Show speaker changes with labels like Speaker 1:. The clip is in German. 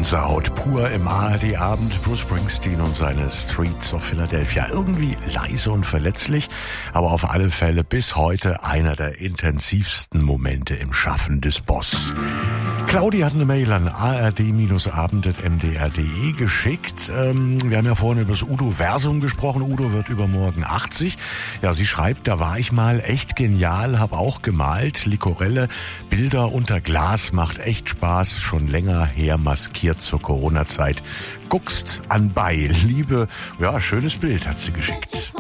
Speaker 1: Gänsehaut pur im ARD-Abend. Bruce Springsteen und seine Streets of Philadelphia. Irgendwie leise und verletzlich, aber auf alle Fälle bis heute einer der intensivsten Momente im Schaffen des Boss. Claudi hat eine Mail an ard-abend@mdr.de geschickt. Wir haben ja vorhin über das Udo-Versum gesprochen. Udo wird übermorgen 80. Ja, sie schreibt, da war ich mal echt genial, hab auch gemalt. Likorelle, Bilder unter Glas, macht echt Spaß. Schon länger her maskiert zur Corona-Zeit. Guckst anbei. Liebe, ja, schönes Bild hat sie geschickt.